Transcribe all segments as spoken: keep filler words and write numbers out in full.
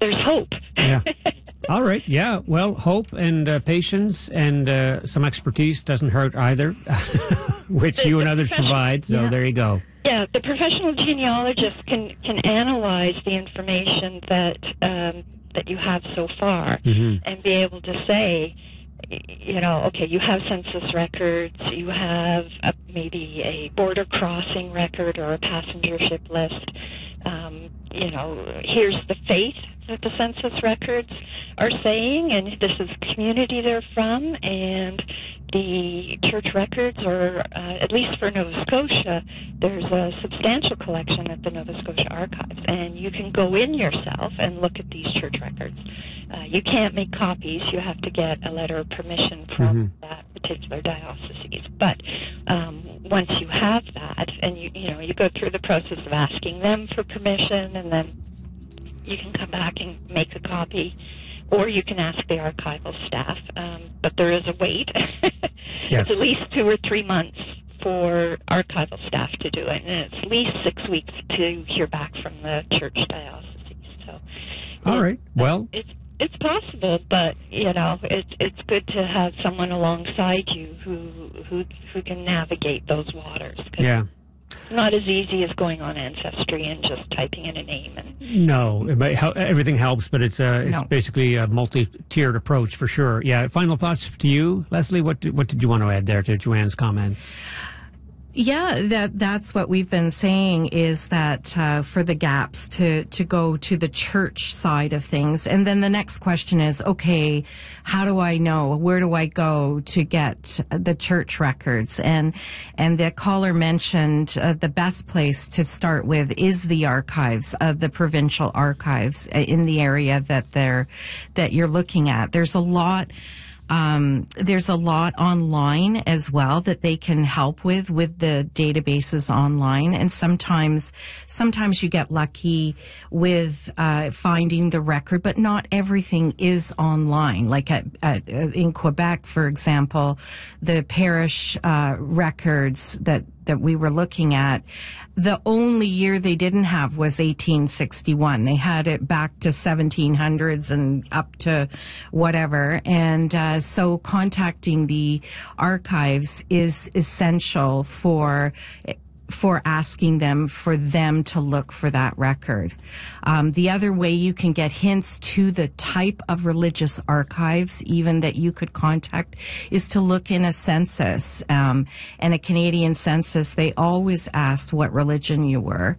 there's hope. Yeah. All right. Yeah. Well, hope and uh, patience and uh, some expertise doesn't hurt either, which The- you the and others profession- provide. So Yeah. there you go. Yeah, the professional genealogist can can analyze the information that um, that you have so far Mhm. and be able to say, y- you know, okay, you have census records, you have a, maybe a border crossing record or a passenger ship list. Um, you know, here's the faith that the census records are saying, and this is the community they're from, and the church records, or uh, at least for Nova Scotia, there's a substantial collection at the Nova Scotia Archives, and you can go in yourself and look at these church records. Uh, you can't make copies. You have to get a letter of permission from Mhm. that particular diocese. But um, once you have that, and you you know you go through the process of asking them for permission, and then you can come back and make a copy, or you can ask the archival staff. Um, but there is a wait. Yes. It's at least two or three months for archival staff to do it, and it's at least six weeks to hear back from the church diocese. So, All it- right. Well, it's it's possible, but you know, it's it's good to have someone alongside you who who who can navigate those waters. 'Cause yeah. it's not as easy as going on Ancestry and just typing in a name. And No, it might hel- everything helps, but it's a, it's No. basically a multi-tiered approach for sure. Yeah. Final thoughts to you, Leslie. What did, what did you want to add there to Joanne's comments? Yeah, that that's what we've been saying is that uh, for the gaps to to go to the church side of things, and then the next question is, okay, how do I know? Where do I go to get the church records? And and the caller mentioned uh, the best place to start with is the archives of the provincial archives in the area that they're that you're looking at. There's a lot. Um, there's a lot online as well that they can help with, with the databases online. And sometimes, sometimes you get lucky with, uh, finding the record, but not everything is online. Like at, at, in Quebec, for example, the parish, uh, records that that we were looking at, the only year they didn't have was eighteen sixty-one. They had it back to seventeen hundreds and up to whatever. And uh, so contacting the archives is essential for for asking them for them to look for that record. Um, the other way you can get hints to the type of religious archives even that you could contact is to look in a census. Um, and a Canadian census, they always asked what religion you were.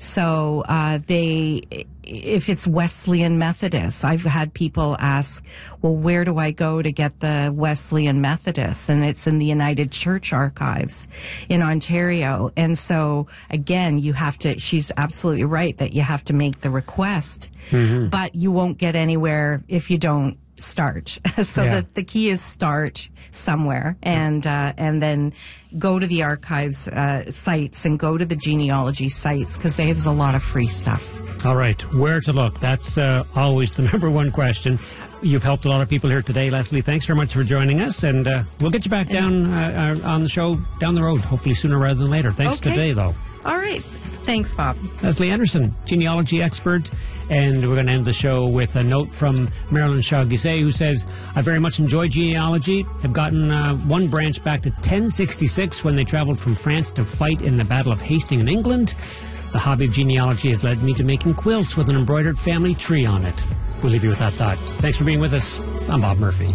So uh, they... if it's Wesleyan Methodist, I've had people ask, well, where do I go to get the Wesleyan Methodist? And it's in the United Church Archives in Ontario. And so, again, you have to, she's absolutely right that you have to make the request, mm-hmm. but you won't get anywhere if you don't start. So Yeah. the, the key is start somewhere and, uh, and then go to the archives, uh, sites and go to the genealogy sites because there's a lot of free stuff. All right, where to look? That's uh, always the number one question. You've helped a lot of people here today, Leslie. Thanks very much for joining us, and uh, we'll get you back down uh, uh, on the show down the road, hopefully sooner rather than later. Thanks Okay. today, though. All right. Thanks, Bob. Leslie Anderson, genealogy expert, and we're going to end the show with a note from Marilyn Shaw-Gizet, who says, I very much enjoy genealogy. Have gotten uh, one branch back to ten sixty-six when they traveled from France to fight in the Battle of Hastings in England. The hobby of genealogy has led me to making quilts with an embroidered family tree on it. We'll leave you with that thought. Thanks for being with us. I'm Bob Murphy.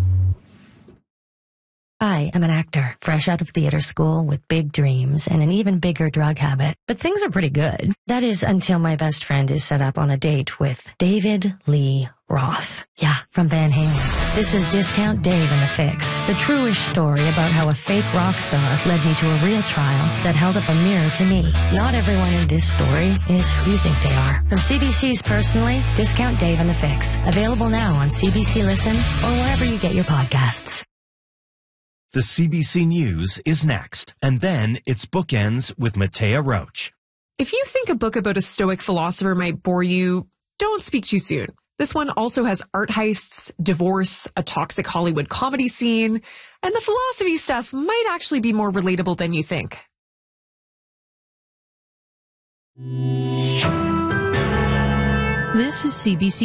I am an actor, fresh out of theater school with big dreams and an even bigger drug habit. But things are pretty good. That is until my best friend is set up on a date with David Lee Roth. Yeah, from Van Halen. This is Discount Dave and the Fix, the true-ish story about how a fake rock star led me to a real trial that held up a mirror to me. Not everyone in this story is who you think they are. From C B C's Personally, Discount Dave and the Fix. Available now on C B C Listen or wherever you get your podcasts. The C B C News is next, and then it's Bookends with Matea Roach. If you think a book about a Stoic philosopher might bore you, don't speak too soon. This one also has art heists, divorce, a toxic Hollywood comedy scene, and the philosophy stuff might actually be more relatable than you think. This is C B C